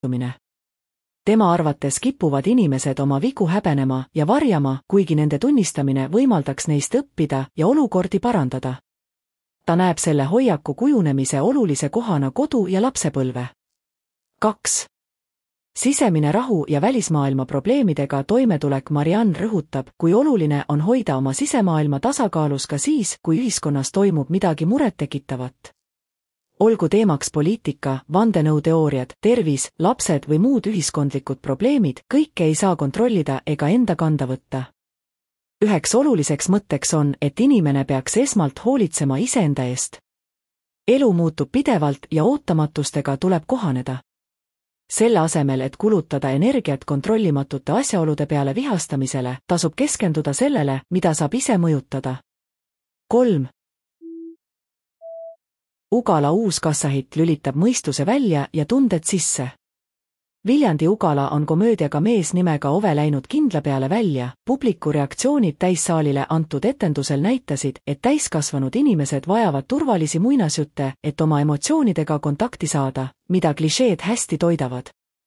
Tema arvates kipuvad inimesed oma vigu häbenema ja varjama, kuigi nende tunnistamine võimaldaks neist õppida ja olukordi parandada. Ta näeb selle hoiaku kujunemise olulise kohana kodu- ja lapsepõlve. 2. Sisemine rahu ja välismaailma probleemidega toimetulek. Marianne rõhutab, kui oluline on hoida oma sisemaailma tasakaalus ka siis, kui ühiskonnas toimub midagi murettekitavat. Olgu teemaks poliitika, vandenõuteooriad, tervis, lapsed või muud ühiskondlikud probleemid, kõike ei saa kontrollida ega enda kanda võtta. Üheks oluliseks mõtteks on, et inimene peaks esmalt hoolitsema iseenda eest. Elu muutub pidevalt ja ootamatustega tuleb kohaneda. Selle asemel, et kulutada energiat kontrollimatute asjaolude peale vihastamisele, tasub keskenduda sellele, mida saab ise mõjutada. 3. Ugala uus kassahitt lülitab mõistuse välja ja tunded sisse. Viljandi Ugala on komöödiaga mees nimega Ove läinud kindla peale välja. Publiku reaktsioonid täissaalile antud etendusel näitasid, et täiskasvanud inimesed vajavad turvalisi muinasjutte, et oma emotsioonidega kontakti saada, mida klišeed hästi toidavad.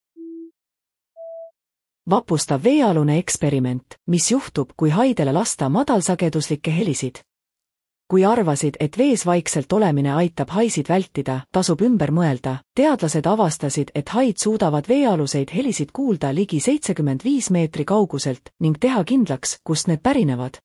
Vapustav veealune eksperiment, mis juhtub, kui haidele lasta madalsageduslikke helisid. Kui arvasid, et vees vaikselt olemine aitab haisid vältida, tasub ümber mõelda. Teadlased avastasid, et haid suudavad veealuseid helisid kuulda ligi 75 meetri kauguselt ning teha kindlaks, kust need pärinevad.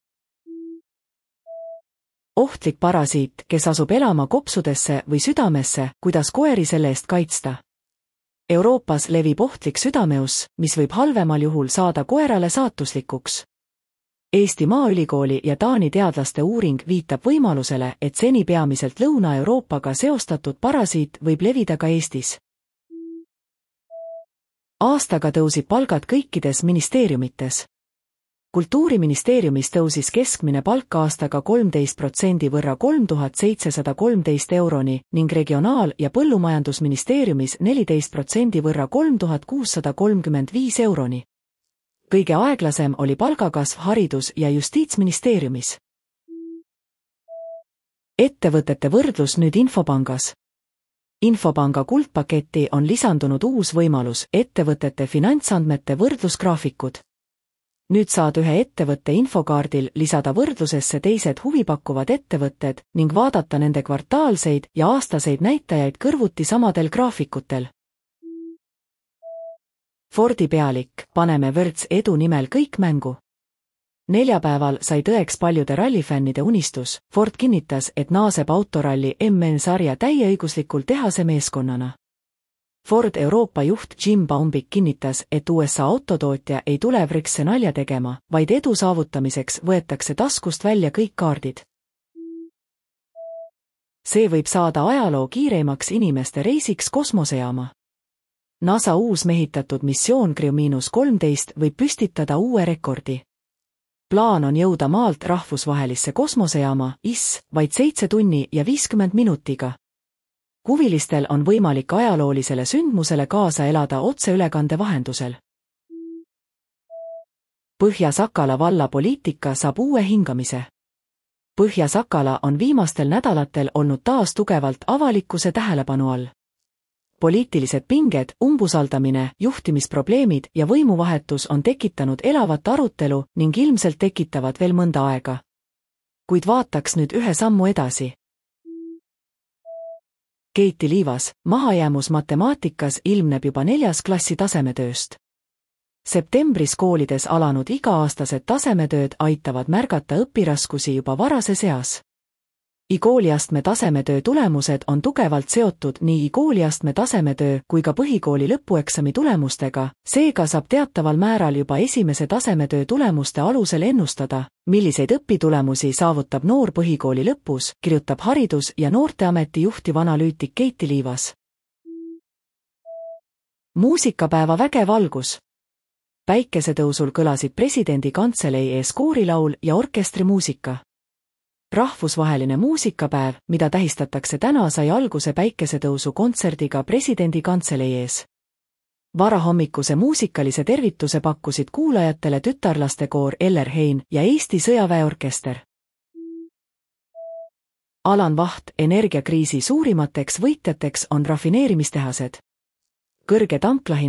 Ohtlik parasiit, kes asub elama kopsudesse või südamesse, kuidas koeri selle eest kaitsta. Euroopas levib ohtlik südameus, mis võib halvemal juhul saada koerale saatuslikuks. Eesti Maaülikooli ja Taani teadlaste uuring viitab võimalusele, et seni peamiselt Lõuna-Euroopaga seostatud parasiit võib levida ka Eestis. Aastaga tõusib palgad kõikides ministeeriumites. Kultuuriministeeriumis tõusis keskmine palk aastaga 13% võrra 3713 euroni ning Regionaal- ja Põllumajandusministeeriumis 14% võrra 3635 euroni. Kõige aeglasem oli palgakasv Haridus- ja Justiitsministeeriumis. Ettevõtete võrdlus nüüd Infopangas. Infopanga kuldpaketti on lisandunud uus võimalus, ettevõtete finantsandmete võrdlusgraafikud. Nüüd saad ühe ettevõtte infokaardil lisada võrdlusesse teised huvipakkuvad ettevõtted ning vaadata nende kvartaalseid ja aastaseid näitajaid kõrvuti samadel graafikutel. Fordi pealik, paneme vürts edu nimel kõik mängu. Neljapäeval sai tõeks paljude rallifännide unistus. Ford kinnitas, et naaseb autoralli MN-sarja täieõiguslikul tehase meeskonnana. Ford Euroopa juht Jim Baumbik kinnitas, et USA autotootja ei tule vrikse nalja tegema, vaid edu saavutamiseks võetakse taskust välja kõik kaardid. See võib saada ajaloo kiireimaks inimeste reisiks kosmosejaama. NASA uus mehitatud missioon Crew-13 võib püstitada uue rekordi. Plaan on jõuda maalt rahvusvahelisse kosmosejaama IS vaid 7 tunni ja 50 minutiga. Huvilistel on võimalik ajaloolisele sündmusele kaasa elada otseülekande vahendusel. Põhja-Sakala valla poliitika saab uue hingamise. Põhja-Sakala on viimastel nädalatel olnud taas tugevalt avalikkuse tähelepanu all. Poliitilised pinged, umbusaldamine, juhtimisprobleemid ja võimuvahetus on tekitanud elavat arutelu ning ilmselt tekitavad veel mõnda aega. Kuid vaataks nüüd ühe sammu edasi. Keiti Liivas, mahajäämus matemaatikas ilmneb juba 4. klassi tasemetööst. Septembris koolides alanud iga-aastased tasemetööd aitavad märgata õpiraskusi juba varases eas. IKooliastme tasemetöö tulemused on tugevalt seotud nii IKooliastme tasemetöö kui ka põhikooli lõpueksami tulemustega, seega saab teataval määral juba esimese tasemetöö tulemuste alusel ennustada, milliseid õpitulemusi saavutab noor põhikooli lõpus, kirjutab Haridus- ja Noorteameti juhtiv analüütik Keiti Liivas. Muusikapäeva vägev algus. Päikesetõusul kõlasid presidendi kantselei ees koorilaul ja orkestrimuusika. Rahvusvaheline muusikapäev, mida tähistatakse täna, sai alguse päikesetõusu kontserdiga presidendi kantselei ees. Varahommikuse muusikalise tervituse pakkusid kuulajatele tütarlastekoor Ellerhein ja Eesti sõjaväeorkester. Alan Vaht, energiakriisi suurimateks võitjateks on rafineerimistehased. kõrge tanklahind